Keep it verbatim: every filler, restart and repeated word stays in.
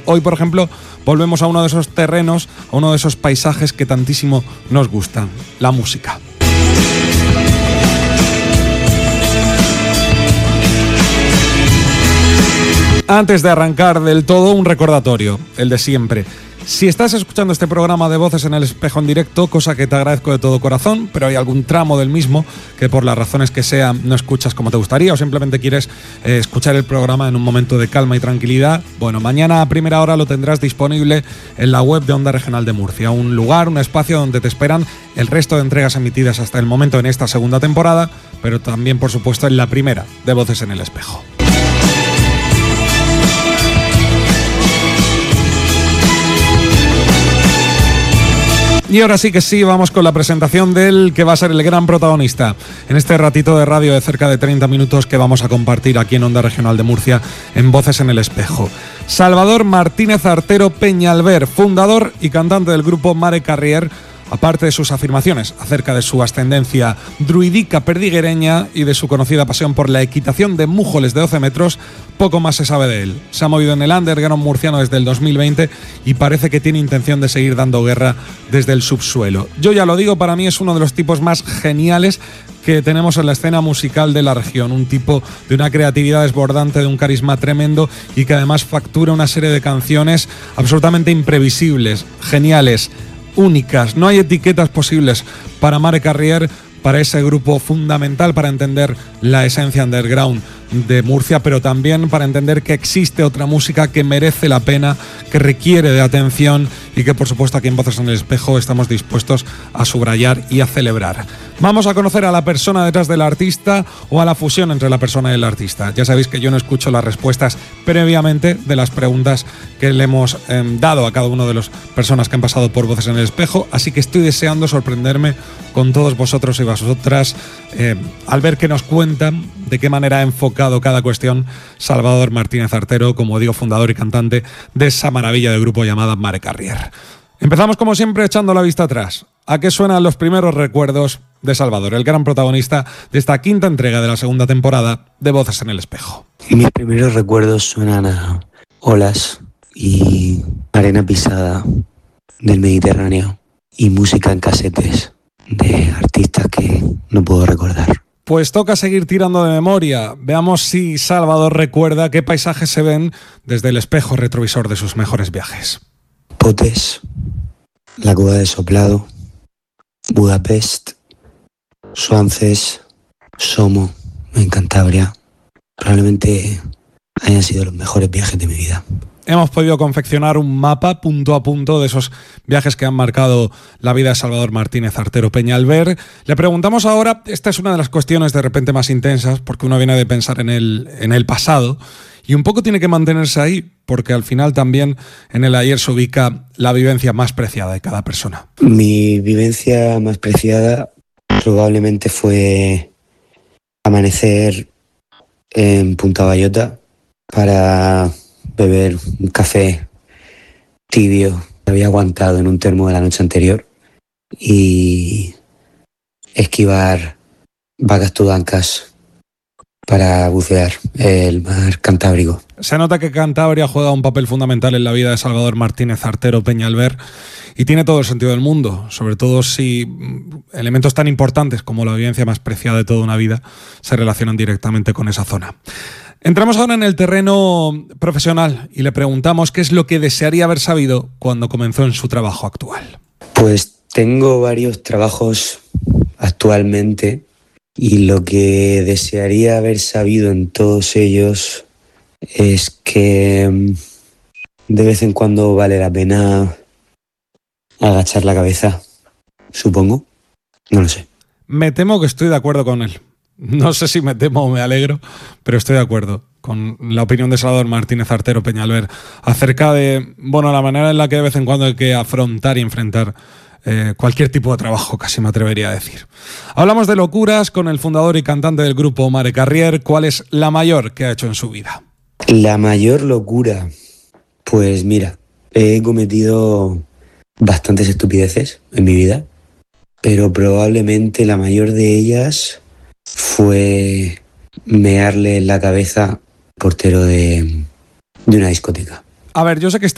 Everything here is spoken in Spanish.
Hoy, por ejemplo, volvemos a uno de esos terrenos, a uno de esos paisajes que tantísimo nos gustan, la música. Antes de arrancar del todo, un recordatorio, el de siempre. Si estás escuchando este programa de Voces en el Espejo en directo, cosa que te agradezco de todo corazón, pero hay algún tramo del mismo que por las razones que sean no escuchas como te gustaría o simplemente quieres eh, escuchar el programa en un momento de calma y tranquilidad, bueno, mañana a primera hora lo tendrás disponible en la web de Onda Regional de Murcia, un lugar, un espacio donde te esperan el resto de entregas emitidas hasta el momento en esta segunda temporada, pero también, por supuesto, en la primera de Voces en el Espejo. Y ahora sí que sí, vamos con la presentación del que va a ser el gran protagonista en este ratito de radio de cerca de treinta minutos que vamos a compartir aquí en Onda Regional de Murcia en Voces en el Espejo. Salvador Martínez Artero Peñalver, fundador y cantante del grupo Mare Carrier. Aparte de sus afirmaciones acerca de su ascendencia druídica perdiguereña y de su conocida pasión por la equitación de mújoles de doce metros, poco más se sabe de él. Se ha movido en el underground murciano desde el dos mil veinte y parece que tiene intención de seguir dando guerra desde el subsuelo. Yo ya lo digo, para mí es uno de los tipos más geniales que tenemos en la escena musical de la región, un tipo de una creatividad desbordante, de un carisma tremendo y que además factura una serie de canciones absolutamente imprevisibles, geniales, únicas. No hay etiquetas posibles para Mare Carrier, para ese grupo fundamental para entender la esencia underground de Murcia, pero también para entender que existe otra música que merece la pena, que requiere de atención y que, por supuesto, aquí en Voces en el Espejo estamos dispuestos a subrayar y a celebrar. Vamos a conocer a la persona detrás del artista o a la fusión entre la persona y el artista. Ya sabéis que yo no escucho las respuestas previamente de las preguntas que le hemos eh, dado a cada una de las personas que han pasado por Voces en el Espejo, así que estoy deseando sorprenderme con todos vosotros y vosotras eh, al ver que nos cuentan de qué manera ha enfocado cada cuestión Salvador Martínez Artero, como digo, fundador y cantante de esa maravilla de grupo llamada Mare Carrier. Empezamos como siempre echando la vista atrás. ¿A qué suenan los primeros recuerdos de Salvador, el gran protagonista de esta quinta entrega de la segunda temporada de Voces en el Espejo? Mis primeros recuerdos suenan a olas y arena pisada del Mediterráneo y música en casetes de artistas que no puedo recordar. Pues toca seguir tirando de memoria. Veamos si Salvador recuerda qué paisajes se ven desde el espejo retrovisor de sus mejores viajes. Potes, la Cueva de Soplado, Budapest, Suances, Somo, en Cantabria. Probablemente hayan sido los mejores viajes de mi vida. Hemos podido confeccionar un mapa punto a punto de esos viajes que han marcado la vida de Salvador Martínez Artero Peñalver. Le preguntamos ahora, esta es una de las cuestiones de repente más intensas, porque uno viene de pensar en el, en el pasado y un poco tiene que mantenerse ahí, porque al final también en el ayer se ubica la vivencia más preciada de cada persona. Mi vivencia más preciada probablemente fue amanecer en Punta Bayota para beber un café tibio que había aguantado en un termo de la noche anterior y esquivar vacas tudancas para bucear el mar Cantábrico. Se nota que Cantabria juega un papel fundamental en la vida de Salvador Martínez Artero Peñalver y tiene todo el sentido del mundo, sobre todo si elementos tan importantes como la vivencia más preciada de toda una vida se relacionan directamente con esa zona. Entramos ahora en el terreno profesional y le preguntamos qué es lo que desearía haber sabido cuando comenzó en su trabajo actual. Pues tengo varios trabajos actualmente y lo que desearía haber sabido en todos ellos es que de vez en cuando vale la pena agachar la cabeza, supongo. No lo sé. Me temo que estoy de acuerdo con él. No sé si me temo o me alegro, pero estoy de acuerdo con la opinión de Salvador Martínez Artero Peñalver acerca de, bueno, la manera en la que de vez en cuando hay que afrontar y enfrentar eh, cualquier tipo de trabajo, casi me atrevería a decir. Hablamos de locuras con el fundador y cantante del grupo Mare Carrier. ¿Cuál es la mayor que ha hecho en su vida? La mayor locura, pues mira, he cometido bastantes estupideces en mi vida, pero probablemente la mayor de ellas fue mearle en la cabeza al portero de, de una discoteca. A ver, yo sé que está